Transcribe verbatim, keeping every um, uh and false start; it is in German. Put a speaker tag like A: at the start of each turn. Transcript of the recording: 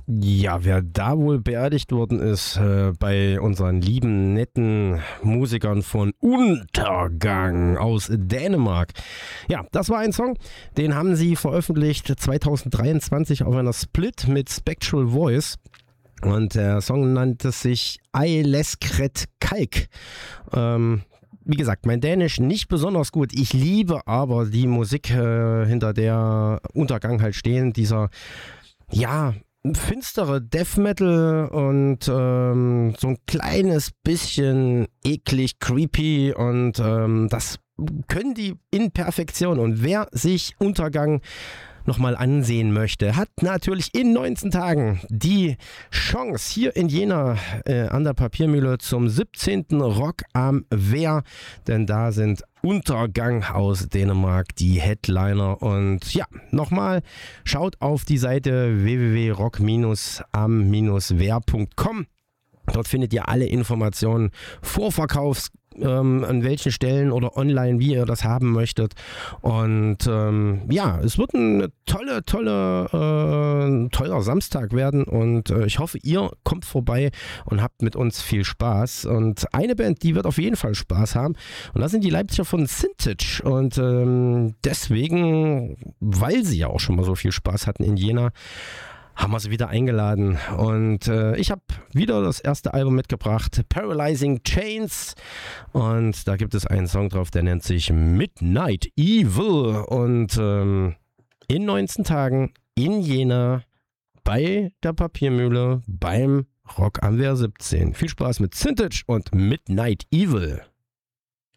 A: Ja, wer da wohl beerdigt worden ist äh, bei unseren lieben, netten Musikern von Untergang aus Dänemark. Ja, das war ein Song, den haben sie veröffentlicht zwanzig dreiundzwanzig auf einer Split mit Spectral Voice. Und der Song nannte sich Eileskret Kalk. Ähm, wie gesagt, mein Dänisch nicht besonders gut. Ich liebe aber die Musik, äh, hinter der Untergang halt stehen. Dieser, ja, finstere Death Metal und ähm, so ein kleines bisschen eklig, creepy und ähm, das können die in Perfektion. Und wer sich Untergang nochmal ansehen möchte, hat natürlich in neunzehn Tagen die Chance hier in Jena äh, an der Papiermühle zum siebzehnten Rock am Wehr, denn da sind Untergang aus Dänemark die Headliner. Und ja, nochmal, schaut auf die Seite w w w punkt rock am wehr punkt com. Dort findet ihr alle Informationen, Vorverkaufs, ähm, an welchen Stellen oder online, wie ihr das haben möchtet. Und ähm, ja, es wird ein tolle, tolle, äh, toller Samstag werden und äh, ich hoffe, ihr kommt vorbei und habt mit uns viel Spaß. Und eine Band, die wird auf jeden Fall Spaß haben, und das sind die Leipziger von Syntage. Und ähm, deswegen, weil sie ja auch schon mal so viel Spaß hatten in Jena, haben wir sie wieder eingeladen. Und äh, ich habe wieder das erste Album mitgebracht, Paralyzing Chains. Und da gibt es einen Song drauf, der nennt sich Midnight Evil. Und ähm, in neunzehn Tagen in Jena bei der Papiermühle beim Rock am Wehr siebzehn. Viel Spaß mit Syntage und Midnight Evil.